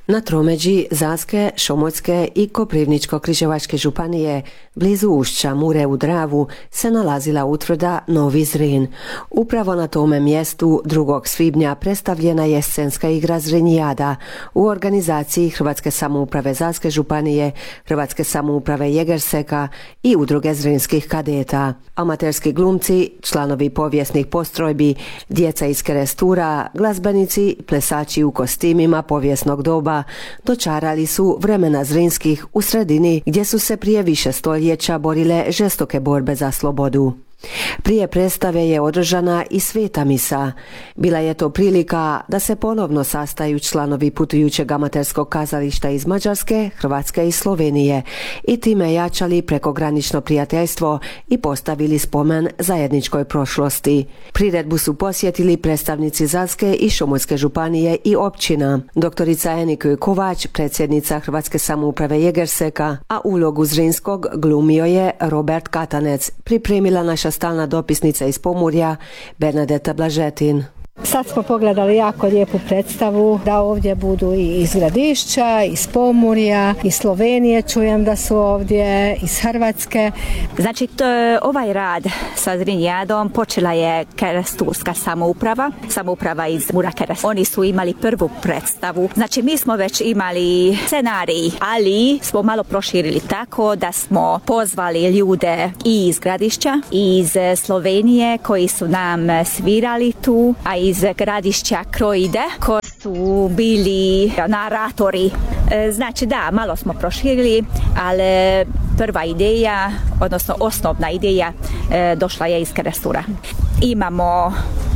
Na tromeđi Zaske, Šomoljske i Koprivničko-križevačke županije, blizu ušća Mure u Dravu, se nalazila utvrda Novi Zrin. Upravo na tome mjestu 2. svibnja predstavljena je scenska igra Zrinjijada u organizaciji Hrvatske samouprave Zaske županije, Hrvatske samouprave Jegerseka i Udruge zrinskih kadeta. Amaterski glumci, članovi povijesnih postrojbi, djeca iz Kerestura, glazbenici, plesači u kostimima povijesnog doba dočarali su vremena Zrinskih u sredini gdje su se prije više stoljeća borile žestoke borbe za slobodu. Prije predstave je održana i sveta misa. Bila je to prilika da se ponovno sastaju članovi putujućeg amaterskog kazališta iz Mađarske, Hrvatske i Slovenije i time jačali prekogranično prijateljstvo i postavili spomen zajedničkoj prošlosti. Priredbu su posjetili predstavnici Zaske i Šomoljske županije i općina. Doktorica Enika Kovač, predsjednica Hrvatske samouprave Jegerseka, a ulogu Zrinskog glumio je Robert Katanec, pripremila naša stalna dopisnica iz Pomurja Bernadeta Blažetin. Sad smo pogledali jako lijepu predstavu, da ovdje budu i iz Gradišća, iz Pomurja, iz Slovenije čujem da su ovdje, iz Hrvatske. Znači ovaj rad sa Zrinjijadom počela je Keresturska samouprava iz Mura Keres. Oni su imali prvu predstavu. Znači mi smo već imali scenarij, ali smo malo proširili tako da smo pozvali ljude i iz Gradišća, i iz Slovenije koji su nam svirali tu, a iz Gradišća Krojide koji su bili naratori. Znači da, malo smo proširili, ali prva ideja, odnosno osnovna ideja došla je iz Kerestura. Imamo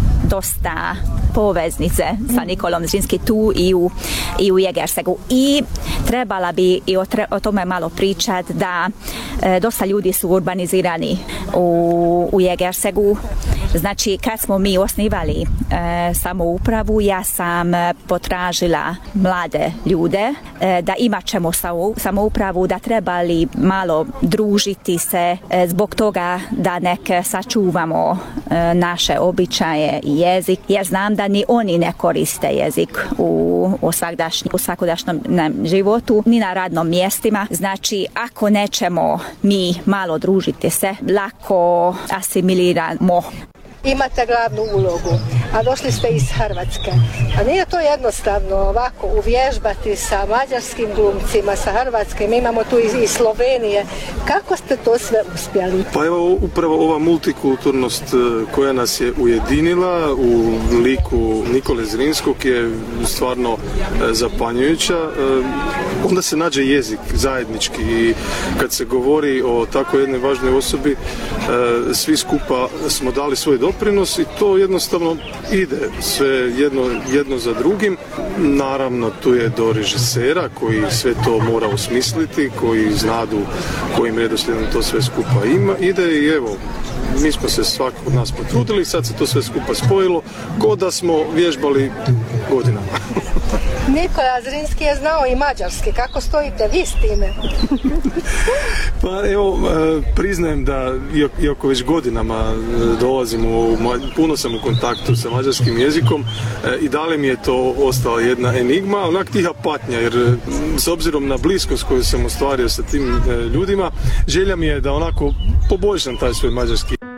dosta poveznice sa Nikolom Zrinskim tu i u Jegersegu. I trebala bi i o tome malo pričati da dosta ljudi su urbanizirani u Jegersegu. Znači, kad smo mi osnivali samoupravu, ja sam potražila mlade ljude da imat ćemo samoupravu, da trebali malo družiti se zbog toga da nek sačuvamo naše običaje i jezik, jer znam da ni oni ne koriste jezik u svakodnevnom životu, ni na radnom mjestima. Znači, ako nećemo mi malo družiti se, lako asimiliramo. Imate glavnu ulogu, a došli ste iz Hrvatske. A nije to jednostavno ovako uvježbati sa mađarskim glumcima, sa hrvatskim, imamo tu i Slovenije. Kako ste to sve uspjeli? Pa evo upravo ova multikulturnost koja nas je ujedinila u liku Nikole Zrinskog je stvarno zapanjujuća. Onda se nađe jezik zajednički i kad se govori o tako jednoj važnoj osobi, svi skupa smo dali svoj doprinos i to jednostavno ide sve jedno za drugim. Naravno tu je do režisera koji sve to mora osmisliti, koji znadu kojim redoslijedom to sve skupa ide i evo, mi smo se svako od nas potrudili, sad se to sve skupa spojilo, ko da smo vježbali godinama. Nikola Zrinski je znao i mađarski. Kako stojite vi s time? Pa evo, priznajem da iako već godinama dolazim puno sam u kontaktu sa mađarskim jezikom i dalje mi je to ostala jedna enigma, onak tiha patnja, jer s obzirom na bliskost koju sam ostvario sa tim ljudima, želja mi je da onako poboljšam taj svoj mađarski.